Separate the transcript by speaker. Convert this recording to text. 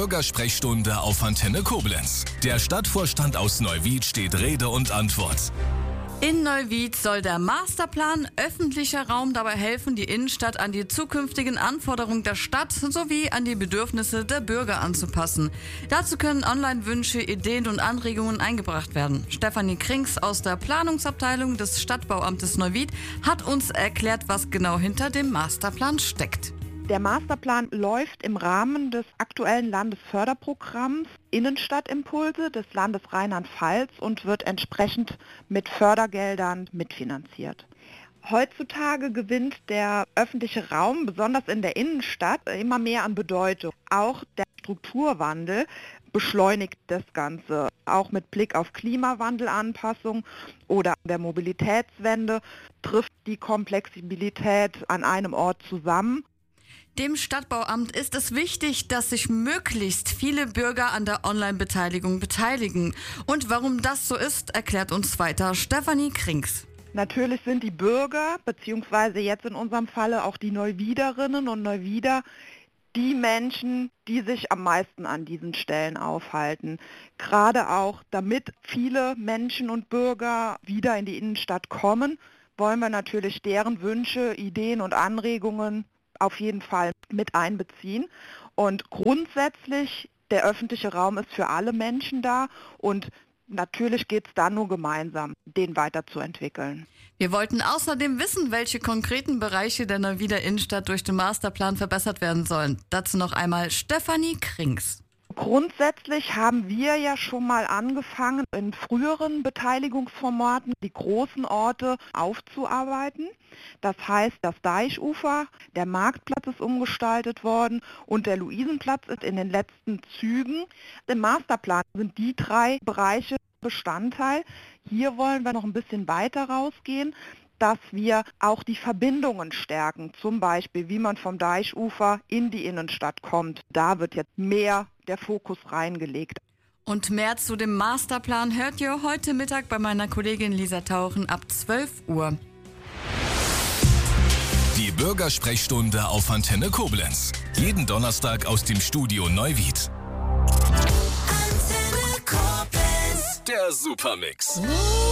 Speaker 1: Bürgersprechstunde auf Antenne Koblenz. Der Stadtvorstand aus Neuwied steht Rede und Antwort.
Speaker 2: In Neuwied soll der Masterplan öffentlicher Raum dabei helfen, die Innenstadt an die zukünftigen Anforderungen der Stadt sowie an die Bedürfnisse der Bürger anzupassen. Dazu können Online-Wünsche, Ideen und Anregungen eingebracht werden. Stefanie Krings aus der Planungsabteilung des Stadtbauamtes Neuwied hat uns erklärt, was genau hinter dem Masterplan steckt.
Speaker 3: Der Masterplan läuft im Rahmen des aktuellen Landesförderprogramms Innenstadtimpulse des Landes Rheinland-Pfalz und wird entsprechend mit Fördergeldern mitfinanziert. Heutzutage gewinnt der öffentliche Raum, besonders in der Innenstadt, immer mehr an Bedeutung. Auch der Strukturwandel beschleunigt das Ganze. Auch mit Blick auf Klimawandelanpassung oder der Mobilitätswende trifft die Komplexibilität an einem Ort zusammen.
Speaker 2: Dem Stadtbauamt ist es wichtig, dass sich möglichst viele Bürger an der Online-Beteiligung beteiligen. Und warum das so ist, erklärt uns weiter Stefanie Krings.
Speaker 3: Natürlich sind die Bürger, beziehungsweise jetzt in unserem Falle auch die Neuwiederinnen und Neuwieder, die Menschen, die sich am meisten an diesen Stellen aufhalten. Gerade auch, damit viele Menschen und Bürger wieder in die Innenstadt kommen, wollen wir natürlich deren Wünsche, Ideen und Anregungen auf jeden Fall mit einbeziehen. Und grundsätzlich, der öffentliche Raum ist für alle Menschen da und natürlich geht es dann nur gemeinsam, den weiterzuentwickeln.
Speaker 2: Wir wollten außerdem wissen, welche konkreten Bereiche der Neuwieder Innenstadt durch den Masterplan verbessert werden sollen. Dazu noch einmal Stefanie Krings.
Speaker 3: Grundsätzlich haben wir ja schon mal angefangen, in früheren Beteiligungsformaten die großen Orte aufzuarbeiten. Das heißt, das Deichufer, der Marktplatz ist umgestaltet worden und der Luisenplatz ist in den letzten Zügen. Im Masterplan sind die 3 Bereiche Bestandteil. Hier wollen wir noch ein bisschen weiter rausgehen, dass wir auch die Verbindungen stärken, zum Beispiel wie man vom Deichufer in die Innenstadt kommt. Da wird jetzt mehr der Fokus reingelegt.
Speaker 2: Und mehr zu dem Masterplan hört ihr heute Mittag bei meiner Kollegin Lisa Tauchen ab 12 Uhr.
Speaker 1: Die Bürgersprechstunde auf Antenne Koblenz. Jeden Donnerstag aus dem Studio Neuwied. Antenne Koblenz. Der Supermix.